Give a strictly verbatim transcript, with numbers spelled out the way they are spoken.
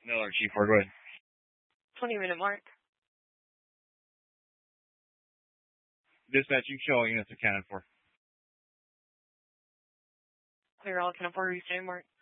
Miller, Chief four, go ahead. twenty minute mark. Dispatch, you can show all units accounted for. Clear all accounted for, Houston mark.